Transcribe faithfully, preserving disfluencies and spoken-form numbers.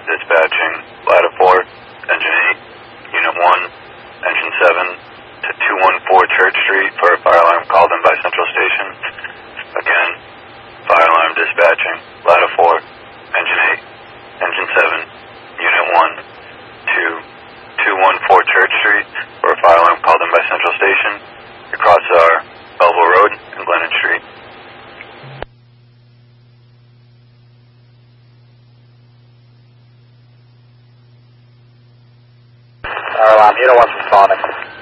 dispatching, ladder four, engine eight, unit one, engine seven, to two one four Church Street for a fire alarm called in by Central Station. Again, fire alarm dispatching, ladder four, engine eight, engine seven, unit one, to two one four Church Street for a fire alarm called in by Central Station. Across our Belleville Road and Glennon Street. Fire alarm, unit one's responding.